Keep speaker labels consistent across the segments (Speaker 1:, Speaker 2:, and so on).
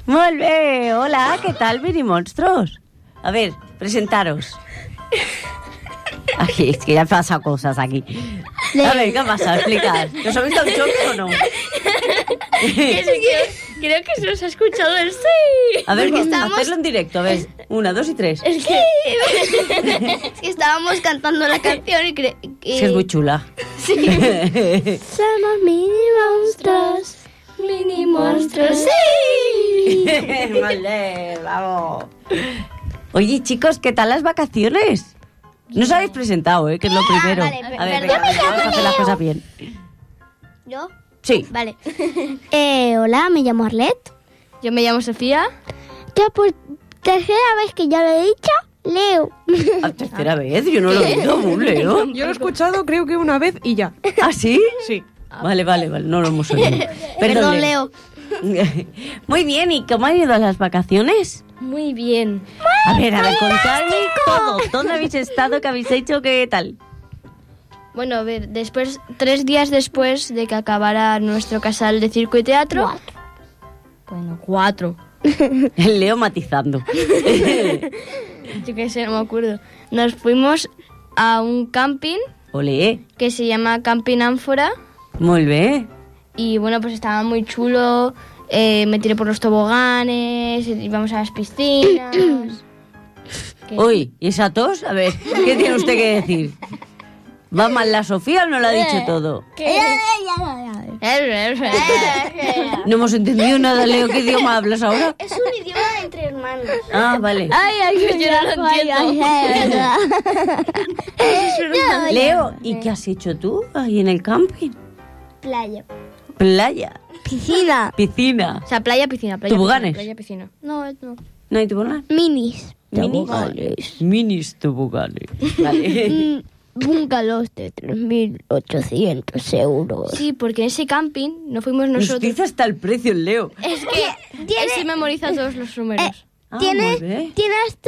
Speaker 1: Molt bé, hola, ¿qué tal, mini monstruos? A ver, presentaros. Aquí, es que ya han pasado cosas aquí. A ver, ¿qué ha pasado? Explicad. ¿Os habéis dado un choque o no?
Speaker 2: Creo que se nos ha escuchado el sí.
Speaker 1: A ver, hacerlo en directo, a ver. 1, 2 y 3.
Speaker 2: Es que estábamos cantando la canción y
Speaker 1: Es que es muy chula.
Speaker 2: Sí. Somos mini monstruos, sí.
Speaker 1: Vale, vamos. Oye, chicos, ¿qué tal las vacaciones? No os habéis presentado, que es lo primero.
Speaker 2: Vale,
Speaker 1: a ver,
Speaker 2: perdón,
Speaker 1: venga, vamos a hacer las cosas bien.
Speaker 2: ¿Yo?
Speaker 1: Sí.
Speaker 2: Vale.
Speaker 3: Hola, me llamo Arlet.
Speaker 2: Yo me llamo Sofía.
Speaker 3: Ya por tercera vez que ya lo he dicho, Leo.
Speaker 1: ¿A tercera vez? Yo no lo he oído, un Leo.
Speaker 4: Yo lo he escuchado creo que una vez y ya.
Speaker 1: ¿Ah, sí?
Speaker 4: Sí.
Speaker 1: Vale, no lo hemos oído.
Speaker 2: Perdón, Leo.
Speaker 1: Muy bien, ¿y cómo han ido las vacaciones?
Speaker 2: Muy bien.
Speaker 1: A ver, contadme todo. ¿Dónde habéis estado? ¿Qué habéis hecho? ¿Qué tal?
Speaker 2: Bueno, a ver, 3 días después de que acabara nuestro casal de circo y teatro. 4.
Speaker 1: El Leo matizando.
Speaker 2: Yo qué sé, no me acuerdo. Nos fuimos a un camping
Speaker 1: Olé,
Speaker 2: que se llama Camping Ánfora.
Speaker 1: muy bien.
Speaker 2: Y bueno, pues estaba muy chulo. Me tiré por los toboganes, íbamos a las piscinas.
Speaker 1: Uy, ¿y esa tos? A ver, ¿qué tiene usted que decir? ¿Va mal la Sofía o no lo ha dicho todo? No hemos entendido nada, Leo. ¿Qué idioma hablas ahora?
Speaker 3: Es un idioma entre hermanos.
Speaker 1: Ah, vale.
Speaker 2: Yo no lo entiendo.
Speaker 1: Leo, ¿y qué has hecho tú ahí en el camping?
Speaker 3: Playa.
Speaker 1: Playa,
Speaker 3: Piscina.
Speaker 1: piscina.
Speaker 2: O sea, playa, piscina, playa,
Speaker 1: ¿Toboganes?
Speaker 2: playa, piscina. No.
Speaker 1: ¿No hay tobogán?
Speaker 3: Minis.
Speaker 1: Minis toboganes. Vale.
Speaker 3: Bungalows de 3.800 euros.
Speaker 2: Sí, porque en ese camping no fuimos
Speaker 1: Nos
Speaker 2: nosotros.
Speaker 1: dice hasta el precio el Leo.
Speaker 2: Es que él sí memoriza todos los números.
Speaker 1: Ah,
Speaker 3: Tiene
Speaker 1: muy bien.
Speaker 3: hasta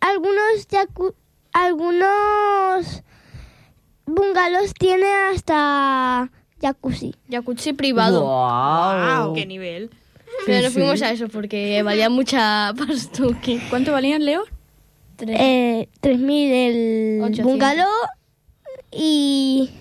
Speaker 3: algunos bungalows tiene hasta jacuzzi.
Speaker 2: Jacuzzi privado.
Speaker 1: Wow.
Speaker 4: ¡Qué nivel!
Speaker 2: Pero no fuimos a eso porque valía mucha pastuqui.
Speaker 4: ¿Cuánto valían, Leo?
Speaker 3: 3.000 el
Speaker 2: 800.
Speaker 3: bungalow y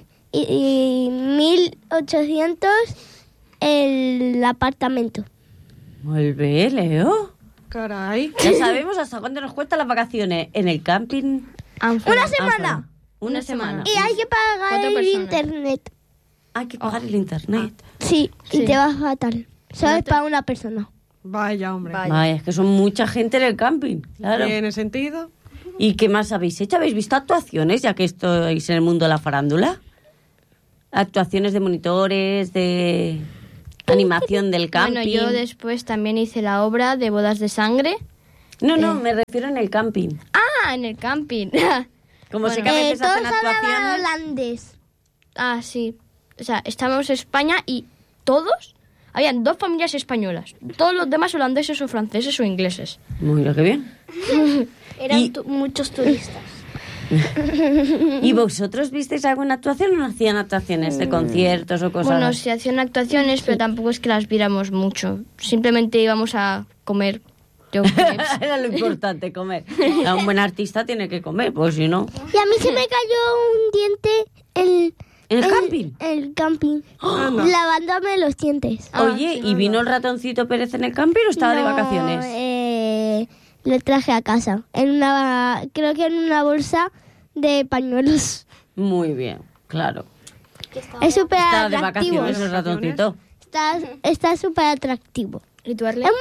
Speaker 3: 1.800 el apartamento.
Speaker 1: Muy bien, Leo.
Speaker 4: Caray.
Speaker 1: Ya sabemos hasta cuándo nos cuestan las vacaciones en el camping.
Speaker 2: Ánfora.
Speaker 3: Una semana.
Speaker 1: Una semana.
Speaker 3: Y hay que pagar
Speaker 2: 4
Speaker 3: el
Speaker 2: personas.
Speaker 3: internet.
Speaker 1: Hay que pagar el internet.
Speaker 3: Sí,
Speaker 2: Sí.
Speaker 3: y te va fatal. Solo es para una persona.
Speaker 4: Vaya, hombre.
Speaker 2: Vaya.
Speaker 1: Vaya, es que son mucha gente en el camping. Claro.
Speaker 4: ¿Tiene sentido?
Speaker 1: ¿Y qué más habéis hecho? ¿Habéis visto actuaciones, ya que estáis en el mundo de la farándula? Actuaciones de monitores, de animación del camping.
Speaker 2: Bueno, yo después también hice la obra de Bodas de Sangre.
Speaker 1: No, me refiero en el camping.
Speaker 2: Ah, en el camping.
Speaker 1: Como sé que a veces
Speaker 3: Todos
Speaker 1: hacen
Speaker 3: hablan
Speaker 1: actuaciones.
Speaker 3: holandés.
Speaker 2: Ah, sí. O sea, estábamos en España y todos, habían 2 familias españolas. Todos los demás holandeses o franceses o ingleses.
Speaker 1: Muy bien, qué bien.
Speaker 3: Eran
Speaker 1: Y-
Speaker 3: muchos turistas.
Speaker 1: ¿Y vosotros visteis alguna actuación o no hacían actuaciones de conciertos o cosas?
Speaker 2: Bueno, se hacían actuaciones, pero tampoco es que las viéramos mucho. Simplemente íbamos a comer. Yo crepes.
Speaker 1: Era lo importante, comer. A un buen artista tiene que comer, pues si no.
Speaker 3: Y a mí se me cayó un diente
Speaker 1: ¿En el camping?
Speaker 3: el camping.
Speaker 4: Anda.
Speaker 3: Lavándome los dientes.
Speaker 1: Oye, ¿y vino el ratoncito Pérez en el camping o estaba de
Speaker 3: No,
Speaker 1: vacaciones?
Speaker 3: Lo traje a casa. Creo que en una bolsa de pañuelos.
Speaker 1: Muy bien, claro.
Speaker 3: Es súper
Speaker 1: Estaba de
Speaker 3: atractivo.
Speaker 1: vacaciones el ratoncito.
Speaker 3: Está súper atractivo.
Speaker 2: ¿Y tú, Arle?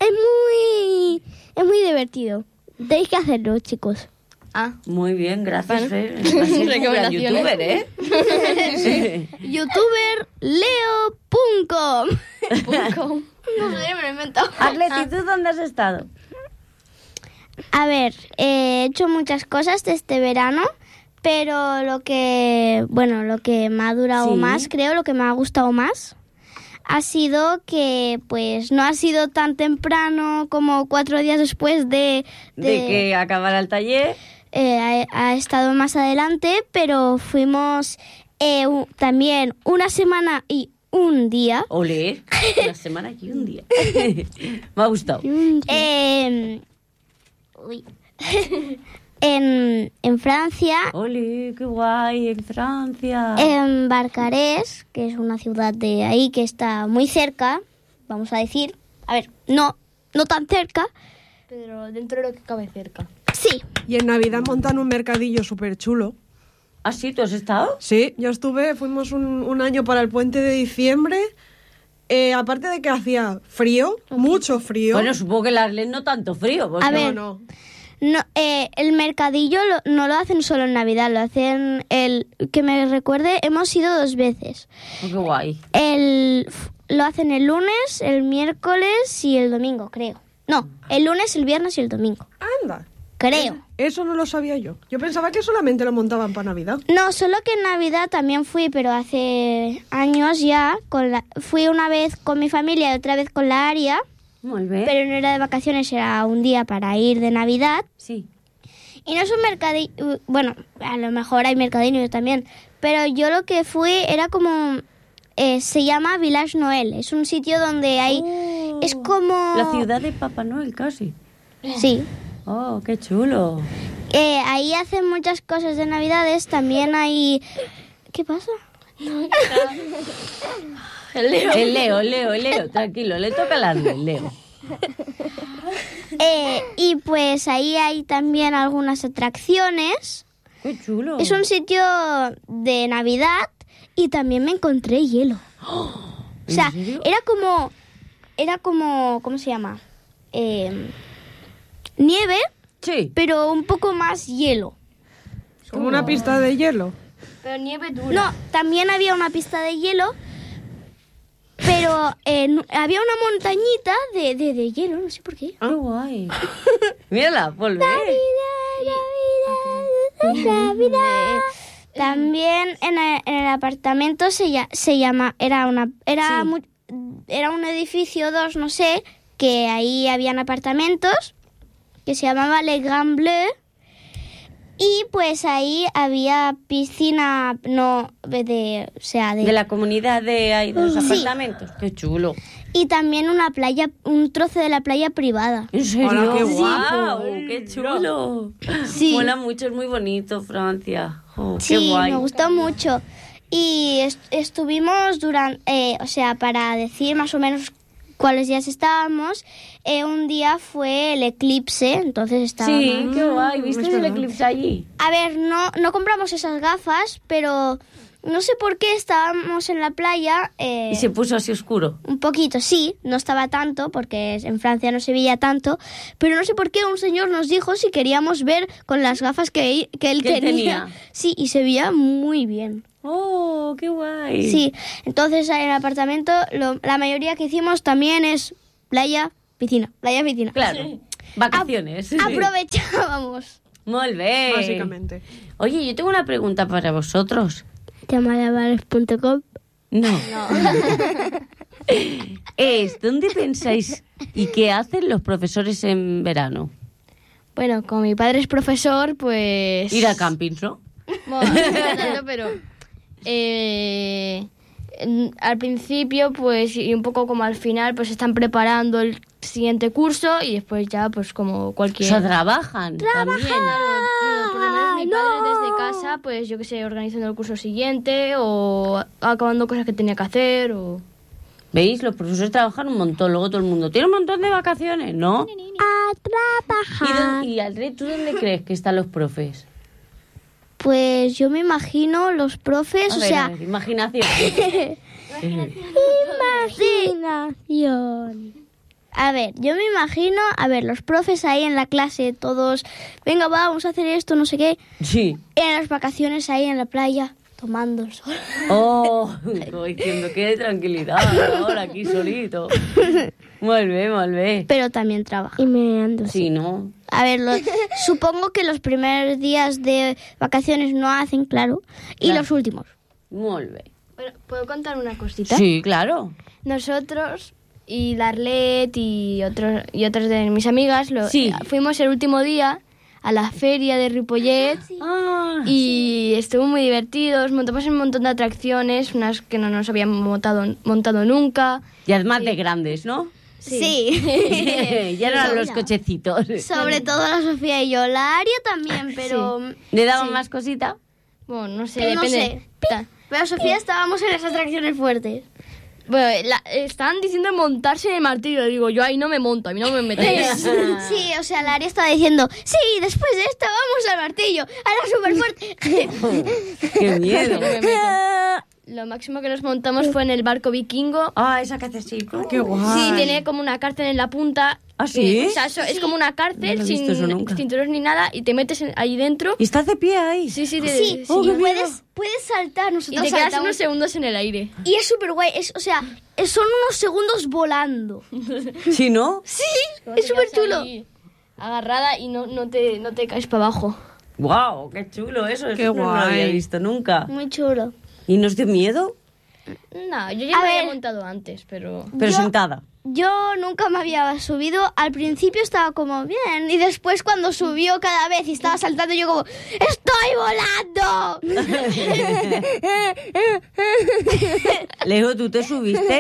Speaker 3: Es muy divertido. Tenéis que hacerlo, chicos.
Speaker 2: Ah,
Speaker 1: Muy bien, gracias, Fer.
Speaker 2: Recomendaciones.
Speaker 1: youtuber, ¿eh?
Speaker 3: youtuberleo.com.
Speaker 2: no sé, me lo he inventado.
Speaker 1: Arleti, ¿tú dónde has estado?
Speaker 3: A ver, he hecho muchas cosas de este verano, pero lo que me ha durado
Speaker 1: Sí.
Speaker 3: más, creo, lo que me ha gustado más, ha sido que pues no ha sido tan temprano como 4 días después de
Speaker 1: Que acabara el taller.
Speaker 3: ha estado más adelante, pero fuimos también una semana y un día.
Speaker 1: Olé, una semana y un día. Me ha gustado.
Speaker 3: Uy. En Francia,
Speaker 1: Olé, qué guay, en Francia.
Speaker 3: en Barcarès, que es una ciudad de ahí que está muy cerca, vamos a decir. A ver, no tan cerca.
Speaker 2: Pero dentro de lo que cabe cerca.
Speaker 3: Sí.
Speaker 4: Y en Navidad montan un mercadillo súper chulo.
Speaker 1: ¿Ah, sí? ¿Tú has estado?
Speaker 4: Sí, yo fuimos un año para el puente de diciembre. Aparte de que hacía frío, mucho frío.
Speaker 1: Bueno, supongo que las no tanto frío. Pues
Speaker 3: A
Speaker 1: no.
Speaker 3: ver.
Speaker 4: No.
Speaker 3: No, el mercadillo no lo hacen solo en Navidad, lo hacen que me recuerde, hemos ido 2 veces.
Speaker 1: Oh, qué guay.
Speaker 3: Lo hacen el lunes, el miércoles y el domingo, creo. No, el lunes, el viernes y el domingo,
Speaker 4: Anda.
Speaker 3: creo.
Speaker 4: Eso no lo sabía yo. Yo pensaba que solamente lo montaban para Navidad.
Speaker 3: No, solo que en Navidad también fui, pero hace años ya. Fui una vez con mi familia y otra vez con la Aria,
Speaker 1: Muy bien.
Speaker 3: pero no era de vacaciones, era un día para ir de Navidad.
Speaker 1: Sí.
Speaker 3: Y no es un mercadillo, bueno, a lo mejor hay mercadillos también, pero yo lo que fui era como, se llama Village Noel, es un sitio donde hay, es como...
Speaker 1: La ciudad de Papá Noel, casi.
Speaker 3: Sí.
Speaker 1: Oh, qué chulo.
Speaker 3: Ahí hacen muchas cosas de Navidades, también hay... ¿Qué pasa?
Speaker 1: El Leo, tranquilo, le toca el Leo.
Speaker 3: Y pues ahí hay también algunas atracciones.
Speaker 1: Qué chulo.
Speaker 3: Es un sitio de Navidad y también me encontré hielo. O sea,
Speaker 1: ¿En serio?
Speaker 3: era como, ¿cómo se llama? Nieve,
Speaker 1: Sí.
Speaker 3: pero un poco más hielo.
Speaker 4: Como una pista de hielo.
Speaker 2: Pero nieve dura.
Speaker 3: No, también había una pista de hielo, pero había una montañita de hielo, no sé por qué.
Speaker 1: Qué guay. Mírala, volvé.
Speaker 3: También en el apartamento se llama, era un edificio 2, no sé, que ahí habían apartamentos que se llamaba Le Grand Bleu. Y pues ahí había piscina, de
Speaker 1: la comunidad de ahí, de los
Speaker 3: Sí.
Speaker 1: apartamentos. Qué chulo.
Speaker 3: y también una playa, un trozo de la playa privada.
Speaker 1: ¿En serio?
Speaker 4: Hola, qué
Speaker 1: guau,
Speaker 4: guay.
Speaker 1: qué chulo.
Speaker 3: Sí.
Speaker 1: Mola mucho, es muy bonito Francia. Oh, qué
Speaker 3: Sí,
Speaker 1: guay.
Speaker 3: me gustó mucho. Y estuvimos para decir más o menos cuáles días estábamos, un día fue el eclipse, entonces estábamos...
Speaker 1: Sí, qué guay. ¿Viste
Speaker 4: es
Speaker 1: el
Speaker 4: verdad.
Speaker 1: eclipse allí?
Speaker 3: A ver, no compramos esas gafas, pero no sé por qué estábamos en la playa...
Speaker 1: Y se puso así oscuro.
Speaker 3: Un poquito, sí, no estaba tanto, porque en Francia no se veía tanto, pero no sé por qué un señor nos dijo si queríamos ver con las gafas que él
Speaker 1: Que él
Speaker 3: tenía.
Speaker 1: tenía.
Speaker 3: Sí, y se veía muy bien.
Speaker 1: Oh, qué guay.
Speaker 3: Sí, entonces en el apartamento la mayoría que hicimos también es playa, piscina, playa, piscina.
Speaker 1: Claro. Vacaciones.
Speaker 3: Aprovechábamos.
Speaker 1: Muy bien.
Speaker 4: Básicamente.
Speaker 1: Oye, yo tengo una pregunta para vosotros.
Speaker 3: Llamadabares.com.
Speaker 1: No. ¿Dónde pensáis y qué hacen los profesores en verano?
Speaker 2: Bueno, como mi padre es profesor, pues...
Speaker 1: Ir a campings, ¿no?
Speaker 2: Bueno, no tanto, pero al principio, pues, y un poco como al final, pues están preparando el siguiente curso y después ya, pues, como
Speaker 1: O
Speaker 2: cualquier...
Speaker 1: sea, trabajan. También.
Speaker 2: Por lo menos mi padre desde casa, pues, yo qué sé, organizando el curso siguiente o acabando cosas que tenía que hacer o...
Speaker 1: ¿Veis? Los profesores trabajan un montón. Luego todo el mundo tiene un montón de vacaciones, ¿no?
Speaker 3: A trabajar.
Speaker 1: Y Aldred, ¿tú dónde crees que están los profes?
Speaker 3: Pues yo me imagino los profes,
Speaker 1: A
Speaker 3: o
Speaker 1: ver,
Speaker 3: sea...
Speaker 1: a ver, imaginación.
Speaker 3: Imaginación. A ver, yo me imagino, los profes ahí en la clase, todos, venga, vamos a hacer esto, no sé qué.
Speaker 1: Sí.
Speaker 3: En las vacaciones ahí en la playa, tomando el sol.
Speaker 1: Oh, como diciendo que de tranquilidad ahora aquí solito. Muy bien.
Speaker 3: Pero también trabaja. Y me ando.
Speaker 1: Sí, ¿no?
Speaker 3: A ver, supongo que los primeros días de vacaciones no hacen, claro, y
Speaker 1: Claro.
Speaker 3: los últimos.
Speaker 1: Muy bien.
Speaker 2: Bueno, ¿puedo contar una cosita?
Speaker 1: Sí, claro.
Speaker 2: Nosotros y la Arlet y otros de mis amigas
Speaker 1: Sí.
Speaker 2: fuimos el último día a la feria de Ripollet.
Speaker 1: Ah,
Speaker 2: Y estuvo muy divertido, montamos un montón de atracciones, unas que no nos habíamos montado nunca.
Speaker 1: y además de grandes, ¿no?
Speaker 3: Sí.
Speaker 1: Ya no eran los cochecitos.
Speaker 3: Sobre todo la Sofía y yo. La Aria también, pero...
Speaker 1: ¿Le daban más cosita?
Speaker 2: Bueno, no sé,
Speaker 3: Pero no
Speaker 2: depende.
Speaker 3: sé. Pero Sofía estábamos en las atracciones fuertes.
Speaker 2: Bueno, estaban diciendo montarse en el martillo, digo, yo ahí no me monto, a mí no me metéis.
Speaker 3: Sí, o sea, la Aria estaba diciendo, sí, después de esto vamos al martillo, a la súper fuerte.
Speaker 1: ¡Qué miedo!
Speaker 2: No me meto. Lo máximo que nos montamos fue en el barco vikingo.
Speaker 1: Ah, esa que hace así.
Speaker 4: ¡Qué guay!
Speaker 2: Sí, tiene como una cárcel en la punta.
Speaker 1: ¿Ah, sí?
Speaker 2: O sea, es como una cárcel
Speaker 1: No lo he visto eso nunca.
Speaker 2: sin cinturones ni nada y te metes ahí dentro.
Speaker 1: ¿Y estás de pie ahí?
Speaker 2: Sí,
Speaker 3: Sí,
Speaker 2: sí.
Speaker 1: Oh, qué
Speaker 3: puedes saltar,
Speaker 2: Y
Speaker 3: nosotros
Speaker 2: te quedas
Speaker 3: saltamos.
Speaker 2: unos segundos en el aire.
Speaker 3: Y es súper guay, o sea, son unos segundos volando.
Speaker 1: ¿Sí, no?
Speaker 3: Sí, es súper chulo.
Speaker 2: Agarrada y no te caes para abajo.
Speaker 1: ¡Guau! ¡Qué chulo eso! Eso
Speaker 4: Qué
Speaker 1: no lo había
Speaker 4: guay.
Speaker 1: visto nunca.
Speaker 3: Muy chulo.
Speaker 1: ¿Y nos dio miedo?
Speaker 2: No, yo ya
Speaker 3: A
Speaker 2: me había
Speaker 3: ver.
Speaker 2: montado antes, pero...
Speaker 1: Pero
Speaker 3: Yo-
Speaker 1: sentada.
Speaker 3: Yo nunca me había subido, al principio estaba como bien, y después cuando subió cada vez y estaba saltando yo como, ¡estoy volando!
Speaker 1: Leo, ¿tú te subiste?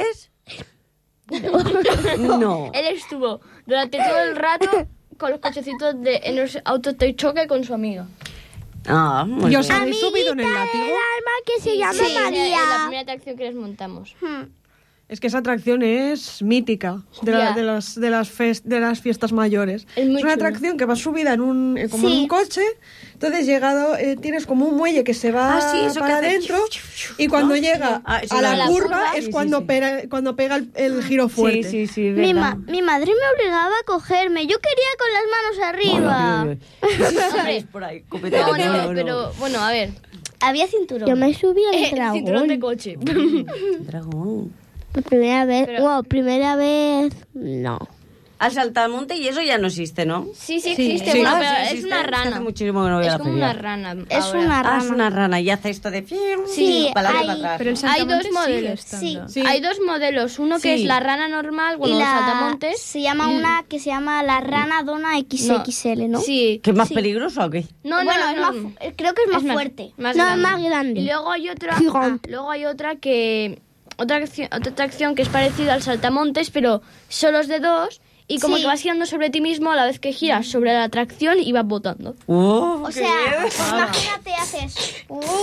Speaker 1: No.
Speaker 2: Él estuvo durante todo el rato con los cochecitos en los autos de choque con su amiga.
Speaker 1: Ah, muy
Speaker 4: Yo
Speaker 1: bien.
Speaker 4: os habéis subido en el látigo.
Speaker 3: alma que se llama
Speaker 2: Sí, es la primera atracción que les montamos.
Speaker 4: Es que esa atracción es mítica
Speaker 2: Ya.
Speaker 4: de las fiestas mayores.
Speaker 2: Es muy
Speaker 4: una
Speaker 2: chulo.
Speaker 4: atracción que va subida en como en
Speaker 3: Sí.
Speaker 4: un coche. Entonces tienes como un muelle que se va
Speaker 1: Ah, sí, eso
Speaker 4: para
Speaker 1: que hace
Speaker 4: adentro y cuando llega
Speaker 1: Ah, eso
Speaker 4: a
Speaker 1: no
Speaker 4: la
Speaker 1: lo-
Speaker 4: curva
Speaker 2: curva,
Speaker 4: es
Speaker 1: sí,
Speaker 4: cuando,
Speaker 1: sí.
Speaker 4: cuando pega el giro fuerte.
Speaker 1: Sí, sí, sí,
Speaker 3: Mi,
Speaker 1: verdad.
Speaker 3: mi madre me obligaba a cogerme, yo quería con las manos arriba.
Speaker 1: Hombre, por ahí, copetero.
Speaker 2: No, pero bueno, a ver.
Speaker 3: Había cinturón.
Speaker 5: Yo me subí al
Speaker 2: Cinturón de
Speaker 5: dragón.
Speaker 2: coche.
Speaker 1: Dragón.
Speaker 5: Por primera vez.
Speaker 2: Pero-
Speaker 5: Bueno, primera vez. No.
Speaker 1: Al saltamonte y eso ya no existe, ¿no?
Speaker 2: Sí, existe,
Speaker 4: sí.
Speaker 2: bueno,
Speaker 1: Ah,
Speaker 2: pero
Speaker 1: sí,
Speaker 2: es
Speaker 1: existe.
Speaker 2: una
Speaker 1: Es que
Speaker 2: rana.
Speaker 1: hace muchísimo que no voy a
Speaker 2: Es
Speaker 1: la
Speaker 2: como
Speaker 1: feria.
Speaker 2: una rana.
Speaker 3: Es
Speaker 2: ahora.
Speaker 3: una
Speaker 1: Ah,
Speaker 3: rana.
Speaker 1: es una rana y hace esto de...
Speaker 3: Sí,
Speaker 1: para adelante y
Speaker 3: hay-
Speaker 1: para atrás.
Speaker 6: Pero el
Speaker 2: Hay
Speaker 6: saltamontes
Speaker 2: dos
Speaker 6: sigue
Speaker 2: modelos.
Speaker 6: estando.
Speaker 4: Sí.
Speaker 2: Hay dos modelos, uno que
Speaker 1: Sí.
Speaker 2: es la rana normal, bueno,
Speaker 3: y
Speaker 2: los
Speaker 3: la
Speaker 2: saltamontes.
Speaker 3: se llama una que se llama la rana dona XXL, ¿no?
Speaker 2: Sí.
Speaker 1: ¿Qué es más peligroso o qué?
Speaker 2: No,
Speaker 3: bueno,
Speaker 2: no,
Speaker 3: es
Speaker 2: no.
Speaker 3: más creo que es más fuerte.
Speaker 2: Más
Speaker 5: No,
Speaker 2: grande.
Speaker 5: más grande.
Speaker 2: Y luego hay otra,
Speaker 5: Gigante.
Speaker 2: luego hay otra que otra atracción que es parecida al saltamontes, pero solo es de dos y como
Speaker 3: Sí.
Speaker 2: que vas girando sobre ti mismo a la vez que giras sobre la atracción y vas botando.
Speaker 3: O sea, pues imagínate, haces...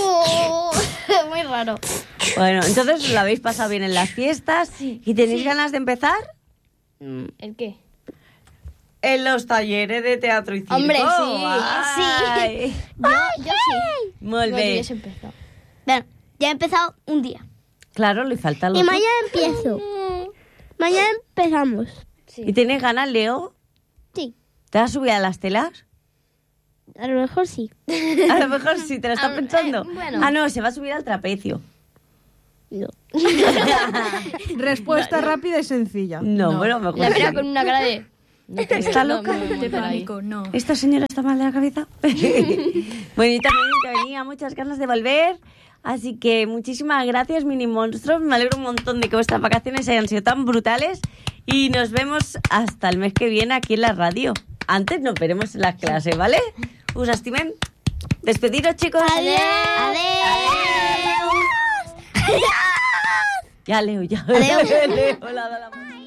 Speaker 3: muy raro.
Speaker 1: Bueno, entonces lo habéis pasado bien en las fiestas y tenéis ganas de empezar
Speaker 2: ¿El qué?
Speaker 1: en los talleres de teatro y circo.
Speaker 2: Hombre, sí,
Speaker 1: Ay.
Speaker 3: Yo sí.
Speaker 1: Muy
Speaker 2: No, yo
Speaker 1: bien.
Speaker 2: ya se empezó.
Speaker 3: Bueno, ya he empezado un día.
Speaker 1: Claro, le falta lo
Speaker 5: Y
Speaker 1: otro.
Speaker 5: mañana empiezo. Mañana empezamos.
Speaker 1: ¿Y tienes ganas, Leo?
Speaker 5: Sí.
Speaker 1: ¿Te vas a subir a las telas?
Speaker 5: A lo mejor sí.
Speaker 1: A lo mejor sí, te lo estás pensando.
Speaker 2: bueno.
Speaker 1: Ah, no, se va a subir al trapecio.
Speaker 5: No.
Speaker 4: Respuesta rápida y sencilla.
Speaker 1: No, bueno, mejor.
Speaker 2: La mira
Speaker 1: sí.
Speaker 2: con una cara de...
Speaker 1: ¿Está loca?
Speaker 6: De pánico, no.
Speaker 1: ¿Esta señora está mal de la cabeza? Bueno, y también tenía muchas ganas de volver. Así que muchísimas gracias, mini monstruos. Me alegro un montón de que vuestras vacaciones hayan sido tan brutales. Y nos vemos hasta el mes que viene aquí en la radio. Antes nos veremos en las clases, ¿vale? Us estimem. Despediros, chicos.
Speaker 3: Adiós.
Speaker 1: Ya, Leo, ya.
Speaker 3: Adiós.
Speaker 1: Leo, la.